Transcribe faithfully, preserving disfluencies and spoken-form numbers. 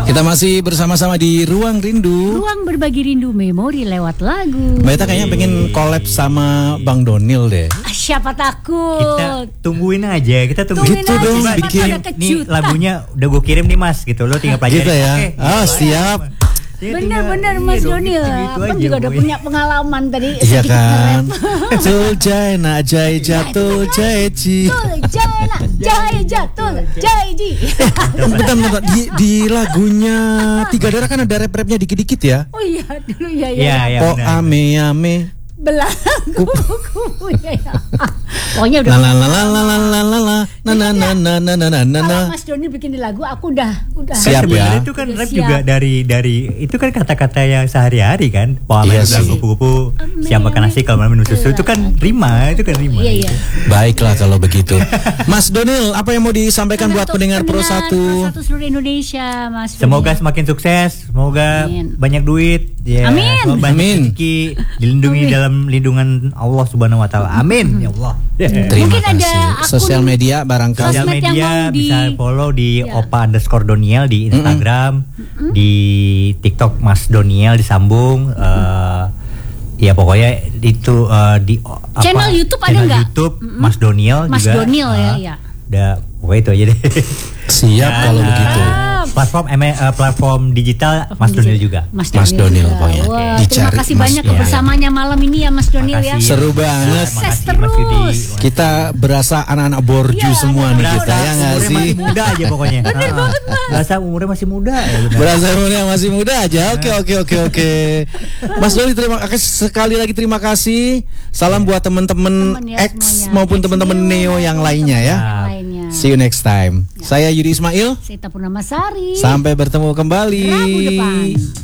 Kita masih bersama-sama di Ruang Rindu. Ruang berbagi rindu memori lewat lagu. Mbak Eta kayaknya pengen collab sama Bang Donil deh. Ah, siapa takut? Kita tungguin aja, kita tungguin Gitu aja. dong, Coba bikin. nih lagunya udah gue kirim nih Mas, gitu lo tinggal pelajari. Gitu ya. Oke, Oh, gitu siap. aja. Ya, Bener-bener tinggal- Mas iya dong, Donil, gitu-gitu Abang aja, juga udah pokoknya. punya pengalaman tadi. Iya sedikit kan. nge-rap. Tul jai nak jai jatul jai ji. Tul jai nak jai jatul jai ji. Bentar, bentar. Di, di lagunya Tiga Darah kan ada rap-rapnya dikit-dikit ya. Oh iya dulu ya ya. Iya, iya. Oh benar. ame ame. Belangku kuku ya ya. Pokoknya udah. La la la la la la la la la na na na na na na na na na. Kalau Mas Doni bikin di lagu aku udah udah. Kan Siap sebenarnya ya. itu kan Udah rap siap. juga dari dari itu kan kata-kata yang sehari-hari kan. Pola Iya bilang sih. kupu-kupu, Amin, siap makan amin. nasi kalau malam minum susu itu kan rima, itu kan rima. Iya iya. Baiklah kalau begitu. Mas Donil, apa yang mau disampaikan buat pendengar Pro satu? Pro satu seluruh Indonesia, Mas. Semoga Doni. semakin sukses, semoga Amin. banyak duit, ya, Amin. semoga banyak Amin. rezeki, dilindungi Amin. dalam lindungan Allah Subhanahu Wa Taala. Amin, ya Allah. Terima Mungkin ada kasih. akun Sosial media barangkali. Sosial sosmed yang media mau di- bisa follow di Ya. opa underscore doniel di Instagram, di TikTok Mas Doniel disambung. eh, ya pokoknya itu eh, di o- apa, Channel YouTube ada channel nggak? YouTube Mas Doniel Mas juga. Doniel ya, Ah, ya. Udah, pokoknya itu aja deh. Siap kalau Dan, begitu. eh, platform M- eh, platform digital Mas Doniel juga. Mas Mas Donil juga. pokoknya. Wah, terima Dicari kasih Mas banyak Donil. kebersamaannya malam ini ya Mas Donil ya. Makasih. Seru banget. Makasih, Mas Sukses Yudi. terus. Kita berasa anak-anak borju Iya, semua nih anak-anak kita ya nggak umurnya sih? masih muda aja pokoknya. Bener banget Mas. Berasa umurnya masih muda ya benar. Berasa umurnya masih muda aja. Oke oke oke oke. Mas Doni terima kasih sekali lagi terima kasih. Salam buat teman-teman Temen ya X semuanya. maupun X teman-teman Neo yang lainnya ya. Yang lainnya. See you next time. Saya Yudi Ismail. Sita Purnamasari. Sampai bertemu kembali. Rabu depan.